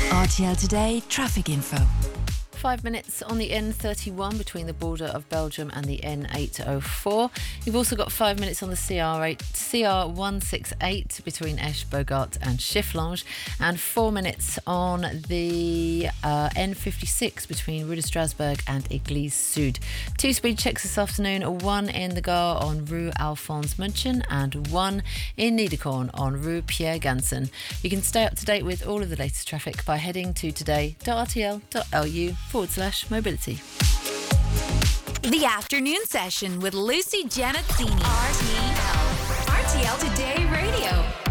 RTL Today traffic info. 5 minutes on the N31 between the border of Belgium and the N804. You've also got 5 minutes on the CR168 between Esch-Bogart and Chifflange, and 4 minutes on the N56 between Rue de Strasbourg and Église Sud. 2 speed checks this afternoon, 1 in the Gare on Rue Alphonse München and 1 in Niederkorn on Rue Pierre Gansen. You can stay up to date with all of the latest traffic by heading to today.rtl.lu/mobility. The afternoon session with Lucy Janazzini. RTL Today Radio.